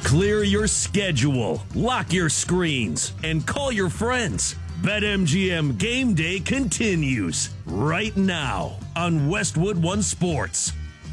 Clear your schedule, lock your screens, and call your friends. BetMGM Game Day continues right now on Westwood One Sports.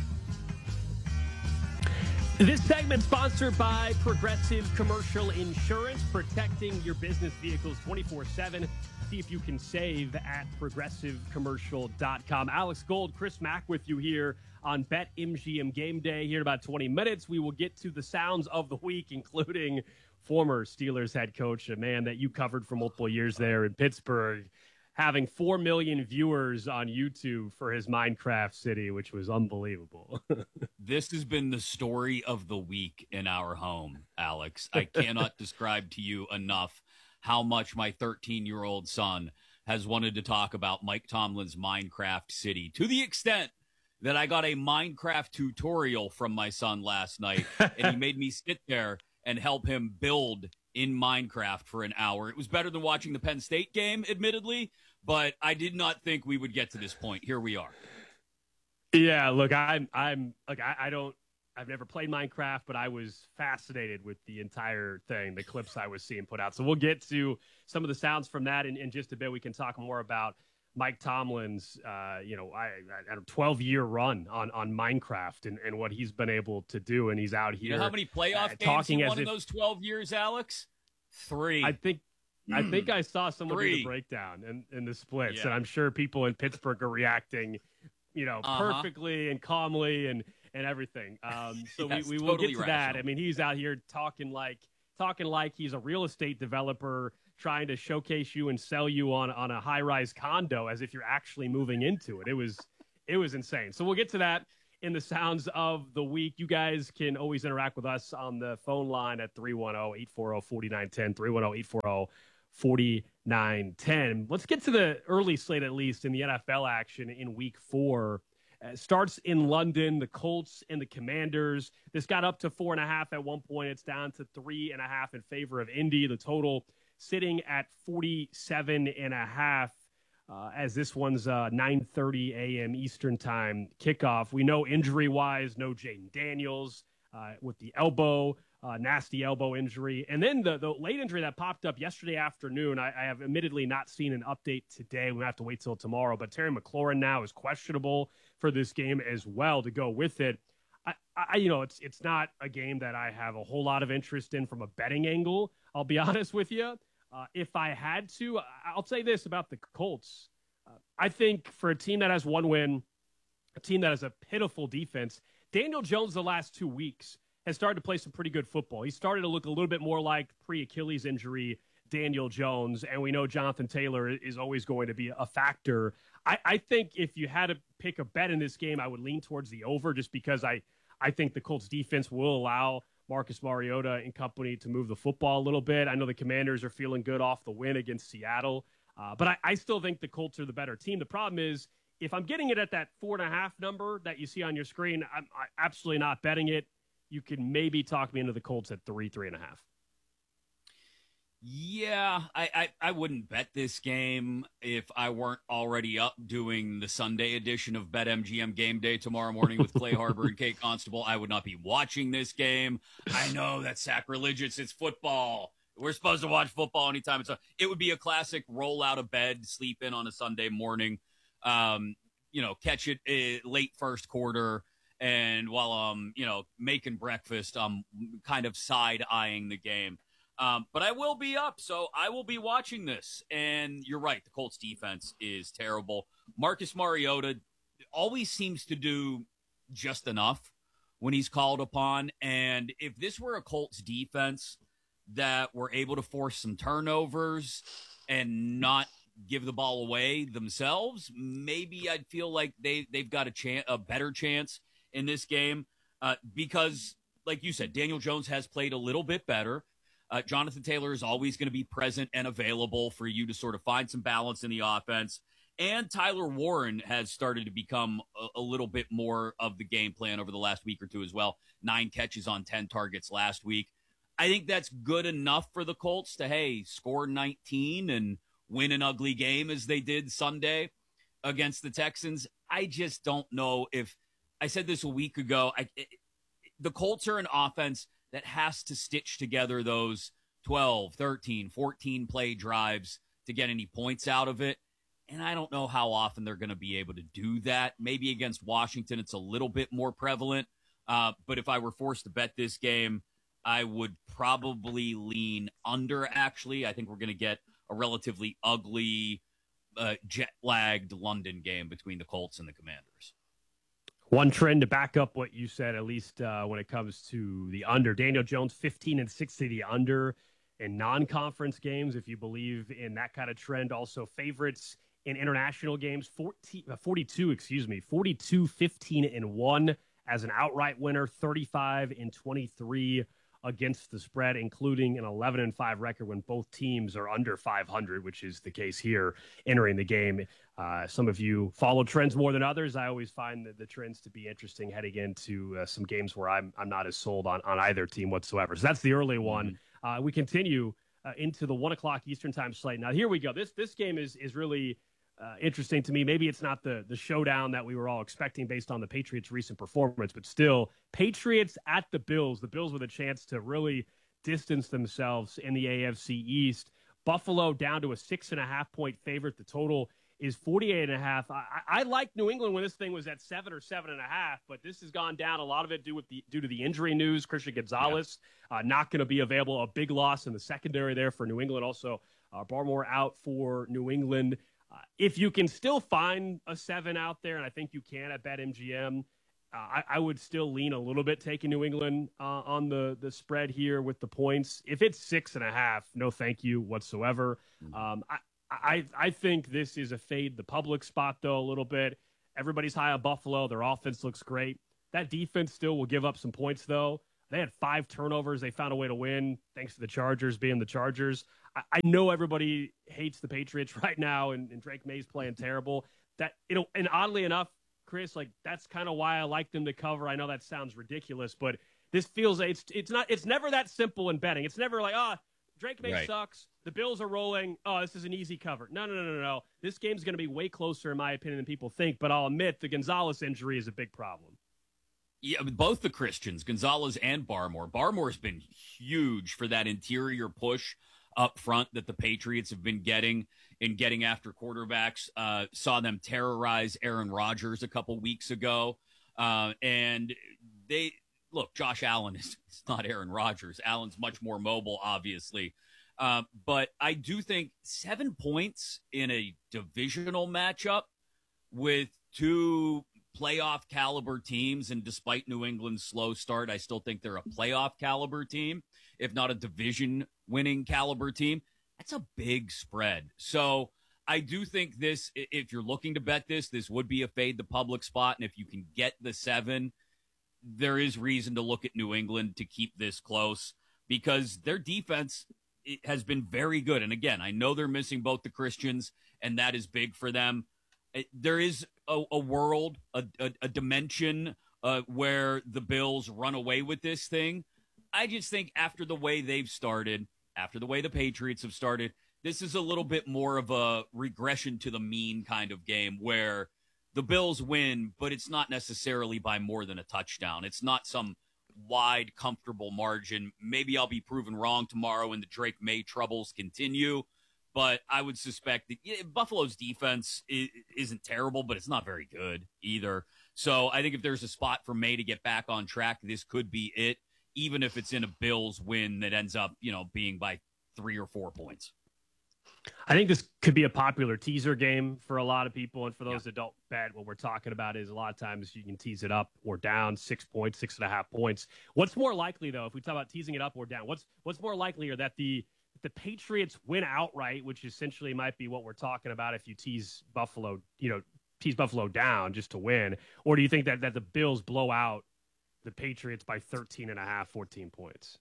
This segment sponsored by Progressive Commercial Insurance, protecting your business vehicles 24/7. See if you can save at progressivecommercial.com. Alex Gold, Chris Mack with you here on BetMGM Game Day. Here in about 20 minutes, we will get to the sounds of the week, including former Steelers head coach, a man that you covered for multiple years there in Pittsburgh, having 4 million viewers on YouTube for his Minecraft City, which was unbelievable. This has been the story of the week in our home, Alex. I cannot describe to you enough how much my 13-year-old son has wanted to talk about Mike Tomlin's Minecraft City, to the extent that I got a Minecraft tutorial from my son last night, and he made me sit there and help him build in Minecraft for an hour. It was better than watching the Penn State game, admittedly, but I did not think we would get to this point. Here we are. Yeah, look, I've never played Minecraft, but I was fascinated with the entire thing, the clips I was seeing put out. So we'll get to some of the sounds from that in just a bit. We can talk more about Mike Tomlin's, 12-year run on Minecraft and what he's been able to do. And he's out here. You know how many playoff games he won in those 12 years, Alex? 3. I think I saw someone do the breakdown and the splits, and I'm sure people in Pittsburgh are reacting, perfectly and calmly and everything. So yes, we will totally get to rational. that. I mean, he's out here talking like he's a real estate developer trying to showcase you and sell you on a high-rise condo as if you're actually moving into it. It was insane. So we'll get to that in the sounds of the week. You guys can always interact with us on the phone line at 310-840-4910, 310-840-4910. Let's get to the early slate, at least, in the NFL action in Week 4. Starts in London, the Colts and the Commanders. This got up to 4.5 at one point. It's down to 3.5 in favor of Indy. The total sitting at 47.5 as this one's 9:30 a.m. Eastern time kickoff. We know injury-wise, no Jaden Daniels with the elbow, nasty elbow injury. And then the late injury that popped up yesterday afternoon, I have admittedly not seen an update today. We have to wait till tomorrow. But Terry McLaurin now is questionable for this game as well to go with it. It's not a game that I have a whole lot of interest in from a betting angle. I'll be honest with you. If I had to, I'll say this about the Colts. I think for a team that has one win, a team that has a pitiful defense, Daniel Jones the last 2 weeks has started to play some pretty good football. He started to look a little bit more like pre-Achilles injury Daniel Jones, and we know Jonathan Taylor is always going to be a factor. I think if you had to pick a bet in this game, I would lean towards the over just because I think the Colts defense will allow Marcus Mariota and company to move the football a little bit. I know the Commanders are feeling good off the win against Seattle, but I still think the Colts are the better team. The problem is if I'm getting it at that 4.5 number that you see on your screen, I'm absolutely not betting it. You can maybe talk me into the Colts at 3.5. Yeah, I wouldn't bet this game if I weren't already up doing the Sunday edition of BetMGM Game Day tomorrow morning with Clay Harbor and Kate Constable. I would not be watching this game. I know that's sacrilegious. It's football. We're supposed to watch football anytime. It would be a classic roll out of bed, sleep in on a Sunday morning, catch it late first quarter. And while I'm, making breakfast, I'm kind of side-eyeing the game. But I will be up, so I will be watching this. And you're right, the Colts defense is terrible. Marcus Mariota always seems to do just enough when he's called upon. And if this were a Colts defense that were able to force some turnovers and not give the ball away themselves, maybe I'd feel like they've got a better chance in this game because, like you said, Daniel Jones has played a little bit better. Jonathan Taylor is always going to be present and available for you to sort of find some balance in the offense. And Tyler Warren has started to become a little bit more of the game plan over the last week or two as well. 9 catches on 10 targets last week. I think that's good enough for the Colts to, score 19 and win an ugly game as they did Sunday against the Texans. I just don't know if – I said this a week ago. The Colts are an offense that has to stitch together those 12, 13, 14 play drives to get any points out of it. And I don't know how often they're going to be able to do that. Maybe against Washington, it's a little bit more prevalent. But if I were forced to bet this game, I would probably lean under, actually. I think we're going to get a relatively ugly, jet-lagged London game between the Colts and the Commanders. One trend to back up what you said, at least when it comes to the under. Daniel Jones, 15-6 to the under in non-conference games, if you believe in that kind of trend. Also, favorites in international games, 42, 15-1 as an outright winner, 35-23 against the spread, including an 11-5 record when both teams are under 500, which is the case here entering the game. Some of you follow trends more than others. I always find the trends to be interesting heading into some games where I'm not as sold on either team whatsoever. So that's the early one. We continue into the 1 o'clock Eastern time slate. Now, here we go. This game is really interesting to me. Maybe it's not the showdown that we were all expecting based on the Patriots' recent performance, but still, Patriots at the Bills. The Bills with a chance to really distance themselves in the AFC East. Buffalo down to a 6.5-point favorite. The total is 48.5. I liked New England when this thing was at 7 or 7.5, but this has gone down. A lot of it due to the injury news. Christian Gonzalez not going to be available. A big loss in the secondary there for New England. Also, Barmore out for New England. If you can still find a 7 out there, and I think you can at BetMGM, I would still lean a little bit taking New England on the spread here with the points. If it's 6.5, no thank you whatsoever. I think this is a fade the public spot, though, a little bit. Everybody's high on Buffalo. Their offense looks great. That defense still will give up some points, though. They had 5 turnovers. They found a way to win, thanks to the Chargers being the Chargers. I know everybody hates the Patriots right now, and Drake May's playing terrible. And oddly enough, Chris, like that's kind of why I like them to cover. I know that sounds ridiculous, but this feels it's never that simple in betting. It's never like, Drake May sucks. The Bills are rolling. Oh, this is an easy cover. No. This game's going to be way closer, in my opinion, than people think. But I'll admit the Gonzalez injury is a big problem. Yeah, both the Christians, Gonzalez and Barmore. Barmore's been huge for that interior push up front that the Patriots have been getting after quarterbacks. Saw them terrorize Aaron Rodgers a couple weeks ago. And Josh Allen is not Aaron Rodgers. Allen's much more mobile, obviously. But I do think 7 points in a divisional matchup with two playoff caliber teams, and despite New England's slow start, I still think they're a playoff caliber team, if not a division winning caliber team. That's a big spread. So I do think this, if you're looking to bet this would be a fade the public spot. And if you can get the 7, there is reason to look at New England to keep this close because their defense has been very good. And again, I know they're missing both the Christians, and that is big for them. There is a world, a dimension where the Bills run away with this thing. I just think after the way they've started, after the way the Patriots have started, this is a little bit more of a regression to the mean kind of game where the Bills win, but it's not necessarily by more than a touchdown. It's not some wide, comfortable margin. Maybe I'll be proven wrong tomorrow and the Drake May troubles continue. But I would suspect that Buffalo's defense isn't terrible, but it's not very good either. So I think if there's a spot for May to get back on track, this could be it, even if it's in a Bills win that ends up, being by 3 or 4 points. I think this could be a popular teaser game for a lot of people. And for those that don't bet, what we're talking about is a lot of times you can tease it up or down 6 points, 6.5 points. What's more likely, though, if we talk about teasing it up or down, what's more likely are that the Patriots win outright, which essentially might be what we're talking about if you tease Buffalo down just to win, or do you think that the Bills blow out the Patriots by 13.5, 14 points?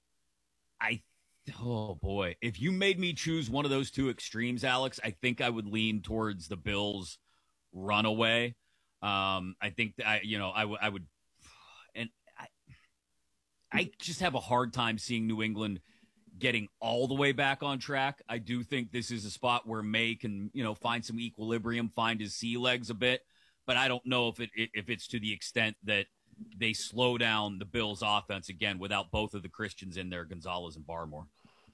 Oh boy. If you made me choose one of those two extremes, Alex, I think I would lean towards the Bills runaway. I think that I would, and I just have a hard time seeing New England getting all the way back on track. I do think this is a spot where May can, find some equilibrium, find his sea legs a bit, but I don't know if it's to the extent that they slow down the Bills offense again without both of the Christians in there, Gonzalez and Barmore.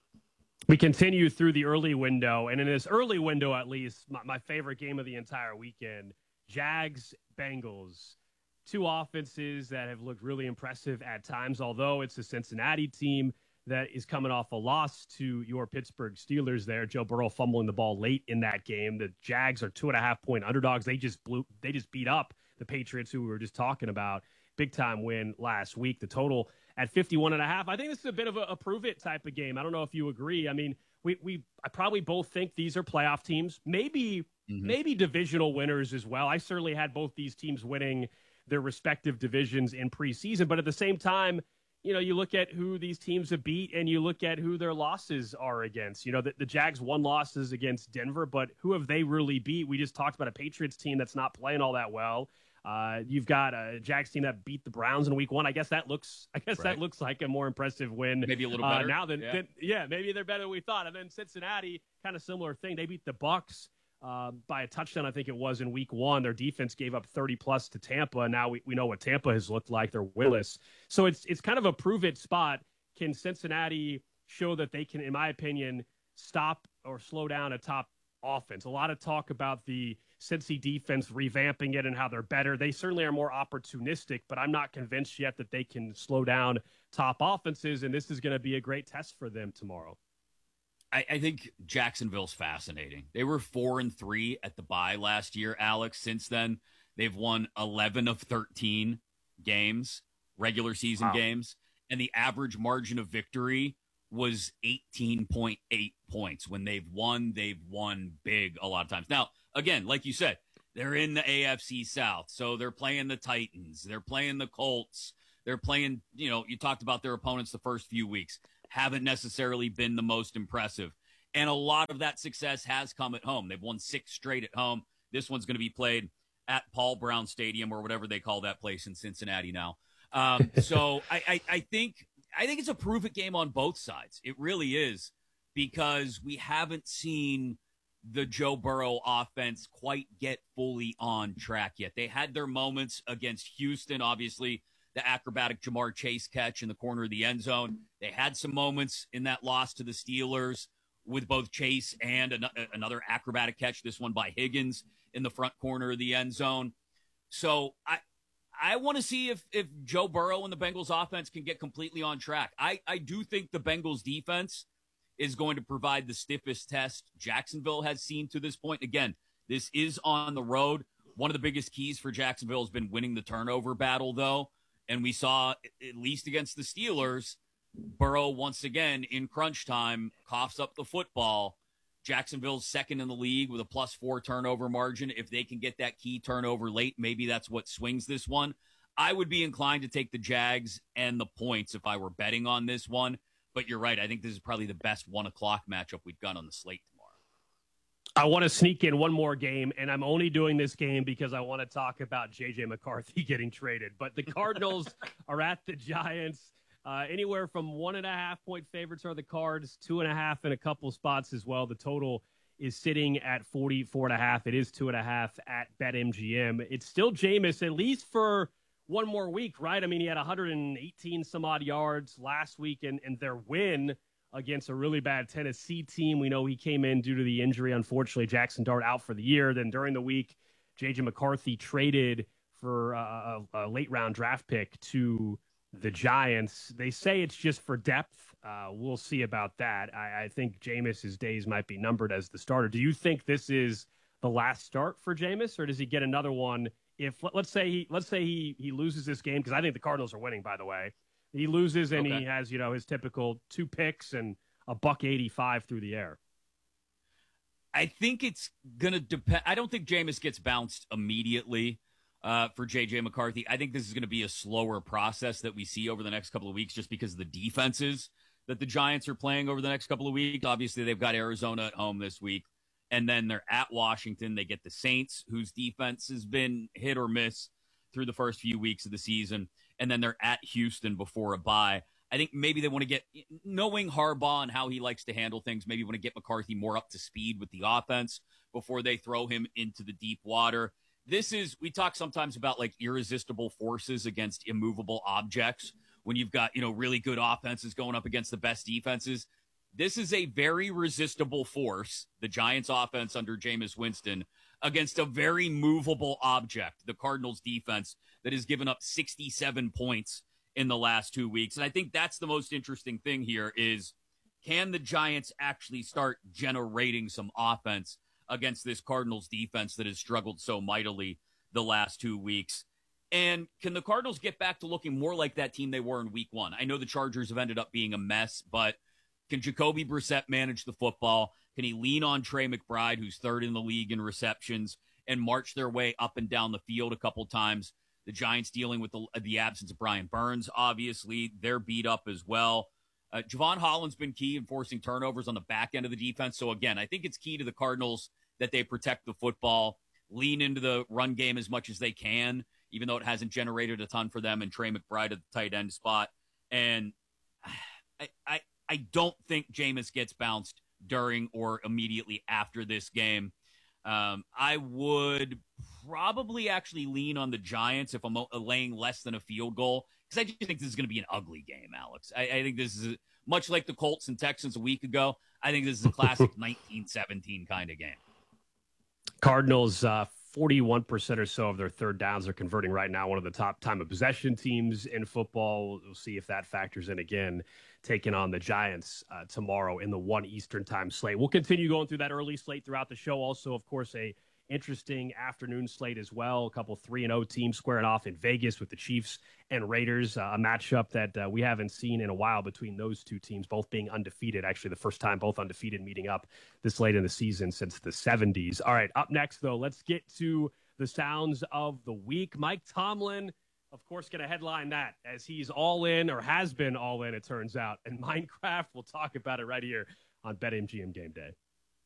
We continue through the early window, and in this early window, at least, my favorite game of the entire weekend, Jags, Bengals. Two offenses that have looked really impressive at times, although it's a Cincinnati team that is coming off a loss to your Pittsburgh Steelers there. Joe Burrow fumbling the ball late in that game. The Jags are 2.5-point underdogs. They just beat up the Patriots, who we were just talking about. Big time win last week. The total at 51.5. I think this is a bit of a prove it type of game. I don't know if you agree. I mean, I probably both think these are playoff teams, maybe divisional winners as well. I certainly had both these teams winning their respective divisions in preseason, but at the same time, you know, you look at who these teams have beat and you look at who their losses are against. You know, the Jags won losses against Denver, but who have they really beat? We just talked about a Patriots team that's not playing all that well. You've got a Jags team that beat the Browns in week 1. I guess that looks like a more impressive win. Maybe a little better now than maybe they're better than we thought. And then Cincinnati, kind of similar thing. They beat the Bucs by a touchdown, I think it was, in week 1. Their defense gave up 30+ to Tampa. Now we know what Tampa has looked like. They're winless. So it's kind of a prove it spot. Can Cincinnati show that they can, in my opinion, stop or slow down a top offense? A lot of talk about the Cincy defense revamping it and how they're better. They certainly are more opportunistic, but I'm not convinced yet that they can slow down top offenses, and this is going to be a great test for them tomorrow. I think Jacksonville's fascinating. They were 4-3 at the bye last year, Alex. Since then, they've won 11 of 13 games, regular season games, and the average margin of victory was 18.8 points. When they've won big a lot of times. Now, again, like you said, they're in the AFC South, so they're playing the Titans, they're playing the Colts, they're playing, you talked about their opponents the first few weeks. Haven't necessarily been the most impressive. And a lot of that success has come at home. They've won 6 straight at home. This one's going to be played at Paul Brown Stadium or whatever they call that place in Cincinnati now. So I think it's a prove-it game on both sides. It really is, because we haven't seen the Joe Burrow offense quite get fully on track yet. They had their moments against Houston, obviously, the acrobatic Jamar Chase catch in the corner of the end zone. They had some moments in that loss to the Steelers with both Chase and another acrobatic catch, this one by Higgins in the front corner of the end zone. So I want to see if Joe Burrow and the Bengals offense can get completely on track. I do think the Bengals defense is going to provide the stiffest test Jacksonville has seen to this point. Again, this is on the road. One of the biggest keys for Jacksonville has been winning the turnover battle, though. And we saw, at least against the Steelers, Burrow once again in crunch time coughs up the football. Jacksonville's second in the league with a +4 turnover margin. If they can get that key turnover late, maybe that's what swings this one. I would be inclined to take the Jags and the points if I were betting on this one. But you're right. I think this is probably the best 1 o'clock matchup we've got on the slate tomorrow. I want to sneak in one more game, and I'm only doing this game because I want to talk about J.J. McCarthy getting traded. But the Cardinals are at the Giants. Anywhere from 1.5-point favorites are the Cards, 2.5 in a couple spots as well. The total is sitting at 44.5. It is 2.5 at BetMGM. It's still Jameis, at least for one more week, right? I mean, he had 118 some odd yards last week, and their win against a really bad Tennessee team. We know he came in due to the injury. Unfortunately, Jackson Dart out for the year. Then during the week, J.J. McCarthy traded for a late-round draft pick to the Giants. They say it's just for depth. We'll see about that. I think Jameis's days might be numbered as the starter. Do you think this is the last start for Jameis, or does he get another one if, let's say he loses this game? Because I think the Cardinals are winning, by the way. He loses and he has, his typical 2 picks and a $185 through the air. I think it's going to depend. I don't think Jameis gets bounced immediately for J.J. McCarthy. I think this is going to be a slower process that we see over the next couple of weeks just because of the defenses that the Giants are playing over the next couple of weeks. Obviously, they've got Arizona at home this week, and then they're at Washington. They get the Saints, whose defense has been hit or miss through the first few weeks of the season. And then they're at Houston before a bye. I think maybe they want to get, knowing Harbaugh and how he likes to handle things, maybe want to get McCarthy more up to speed with the offense before they throw him into the deep water. we talk sometimes about like irresistible forces against immovable objects when you've got, really good offenses going up against the best defenses. This is a very resistible force, the Giants offense under Jameis Winston, against a very movable object, the Cardinals defense, that has given up 67 points in the last 2 weeks. And I think that's the most interesting thing here is, can the Giants actually start generating some offense against this Cardinals defense that has struggled so mightily the last 2 weeks? And can the Cardinals get back to looking more like that team they were in week one? I know the Chargers have ended up being a mess, but can Jacoby Brissett manage the football? Can he lean on Trey McBride, who's third in the league in receptions, and march their way up and down the field a couple times? The Giants dealing with the absence of Brian Burns, obviously. They're beat up as well. Javon Holland's been key in forcing turnovers on the back end of the defense. So, again, I think it's key to the Cardinals that they protect the football, lean into the run game as much as they can, even though it hasn't generated a ton for them, and Trey McBride at the tight end spot. And I don't think Jameis gets bounced during or immediately after this game. I would probably actually lean on the Giants if I'm laying less than a field goal, because I just think this is going to be an ugly game, Alex. I think this is much like the Colts and Texans a week ago. I think this is a classic 1917 kind of game. Cardinals, 41% or so of their third downs are converting right now. One of the top time of possession teams in football. We'll see if that factors in again, taking on the Giants tomorrow in the 1 Eastern time slate. We'll continue going through that early slate throughout the show. Also, of course, a interesting afternoon slate as well. A couple 3-0 teams squaring off in Vegas with the Chiefs and Raiders, a matchup that we haven't seen in a while between those two teams, both being undefeated. Actually, the first time both undefeated meeting up this late in the season since the 70s. All right, up next, though, let's get to the sounds of the week. Mike Tomlin, of course, going to headline that as he's all in, or has been all in, it turns out. And Minecraft, we'll talk about it right here on BetMGM Game Day.